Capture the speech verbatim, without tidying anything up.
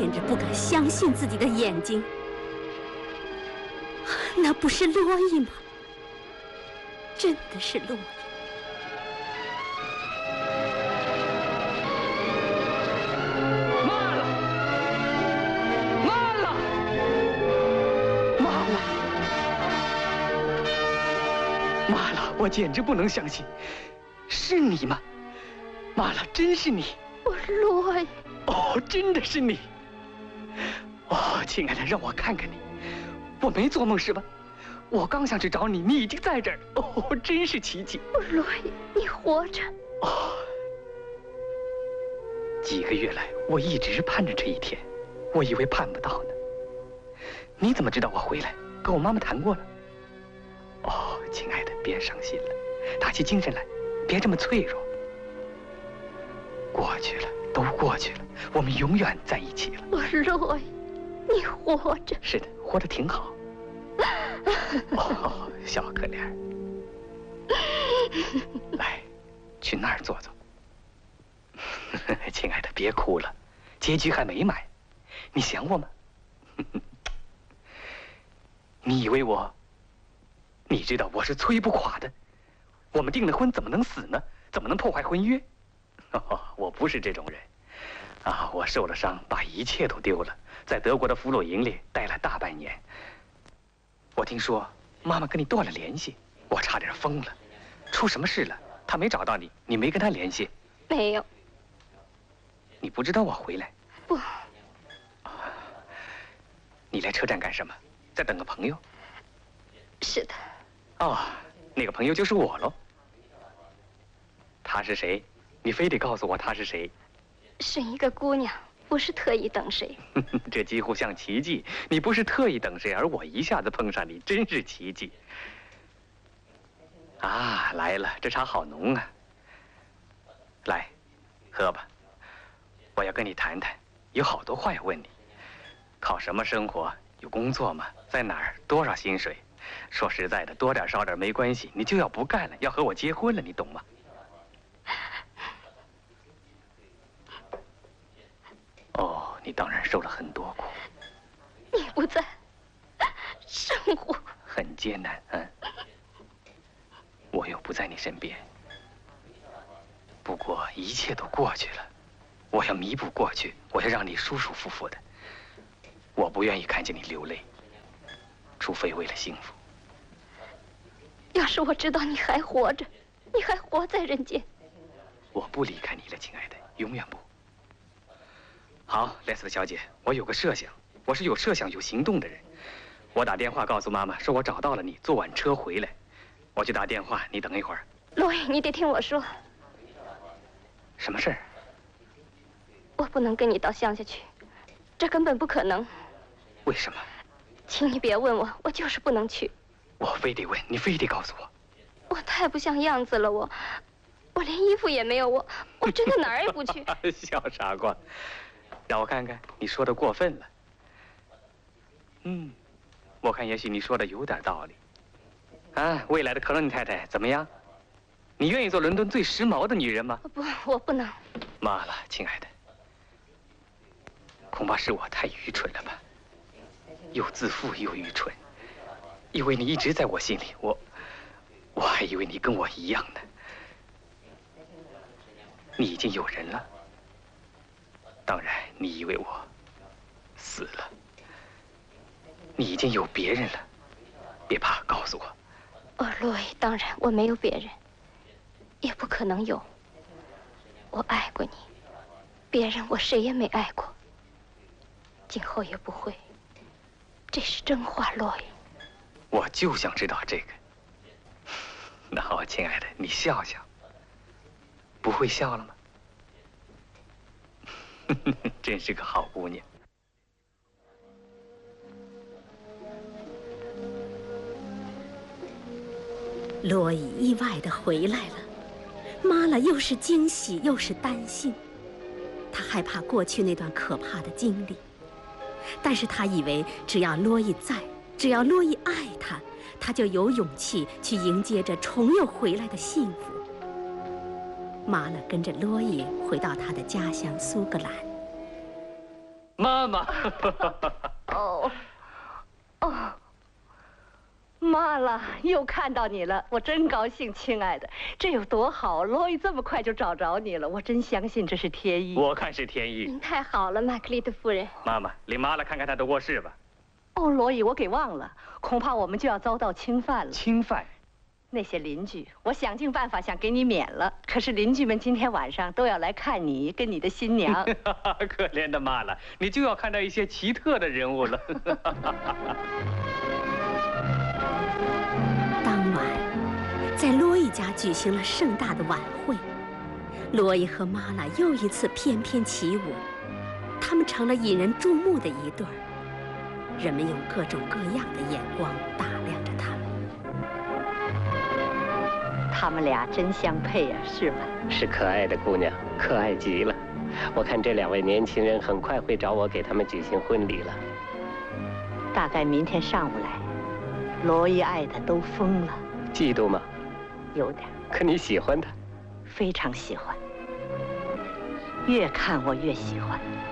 简直不敢相信自己的眼睛。那不是洛伊吗？真的是洛伊。 妈了，妈了，妈了，妈了！我简直不能相信，是你吗？妈了，真是你！ 我洛伊。 哦，真的是你！哦，亲爱的，让我看看你，我没做梦是吧？我刚想去找你，你已经在这儿。哦，真是奇迹！ 洛伊，你活着。 哦，几个月来，我一直盼着这一天，我以为盼不到呢。你怎么知道我回来？跟我妈妈谈过了。哦，亲爱的，别伤心了，打起精神来，别这么脆弱。过去了，都过去了，我们永远在一起了。 我洛伊，你活着。 是的，活得挺好。哦，小可怜儿，来，去那儿坐坐。亲爱的，别哭了，结局还没买。你想我吗？你以为我？你知道我是催不垮的。我们订了婚，怎么能死呢？怎么能破坏婚约？哦，我不是这种人。啊，我受了伤，把一切都丢了，在德国的俘虏营里待了大半年。我听说妈妈跟你断了联系，我差点疯了。出什么事了？她没找到你，你没跟她联系？ 没有。 你不知道我回来？ 不。 你来车站干什么？在等个朋友？ 是的。 哦，那个朋友就是我喽。他是谁？你非得告诉我他是谁？ 是一个姑娘。不是特意等谁， 这几乎像奇迹。你不是特意等谁，而我一下子碰上你，真是奇迹。啊，来了，这茶好浓啊！来，喝吧。我要跟你谈谈，有好多话要问你。靠什么生活？有工作吗？在哪儿？多少薪水？说实在的，多点少点没关系，你就要不干了，要和我结婚了，你懂吗？哦，你当然受了很多苦。 你不在，生活很艰难，嗯。我又不在你身边。不过一切都过去了，我要弥补过去，我要让你舒舒服服的。我不愿意看见你流泪，除非为了幸福。 要是我知道你还活着，你还活在人间， 我不离开你了，亲爱的，永远不。好，莱斯特小姐，我有个设想，我是有设想、有行动的人。我打电话告诉妈妈，说我找到了你，坐晚车回来。我去打电话，你等一会儿。 洛伊，你得听我说。 什么事儿？ 我不能跟你到乡下去，这根本不可能。 为什么？ 请你别问我，我就是不能去。 我非得问，你非得告诉我。 我太不像样子了，我，我连衣服也没有，我，我真的哪儿也不去。 小傻瓜。让我看看，你说的过分了。嗯，我看也许你说的有点道理。啊，未来的克伦尼太太怎么样？你愿意做伦敦最时髦的女人吗？ 不，我不能。 妈了，亲爱的，恐怕是我太愚蠢了吧，又自负又愚蠢。以为你一直在我心里，我，我还以为你跟我一样呢。你已经有人了。当然，你以为我死了。你已经有别人了，别怕，告诉我。 哦，洛伊，当然我没有别人，也不可能有。我爱过你，别人我谁也没爱过，今后也不会。这是真话，洛伊。 我就想知道这个。那好，亲爱的，你笑笑。不会笑了吗？真是个好姑娘。 洛伊意外地回来了，妈了又是惊喜又是担心。她害怕过去那段可怕的经历，但是她以为只要洛伊在，只要洛伊爱她，她就有勇气去迎接着重又回来的幸福。妈了跟着洛伊回到她的家乡苏格兰。 妈妈。 哦，哦，妈了，又看到你了，我真高兴，亲爱的，这有多好！罗伊这么快就找着你了，我真相信这是天意。 我看是天意。 您太好了，玛格丽特夫人。 妈妈，领妈来看看她的卧室吧。 哦，罗伊，我给忘了，恐怕我们就要遭到侵犯了。 侵犯？ 那些邻居，我想尽办法想给你免了，可是邻居们今天晚上都要来看你跟你的新娘。 可怜的妈了，你就要看到一些奇特的人物了。 当晚，在罗伊家举行了盛大的晚会，罗伊和玛拉又一次翩翩起舞，他们成了引人注目的一对儿。人们用各种各样的眼光打量着他们。 他们俩真相配啊，是吧？ 是可爱的姑娘，可爱极了。我看这两位年轻人很快会找我给他们举行婚礼了。 大概明天上午来。罗伊爱的都疯了。 嫉妒吗？ 有点。 可你喜欢他？ 非常喜欢。越看我越喜欢。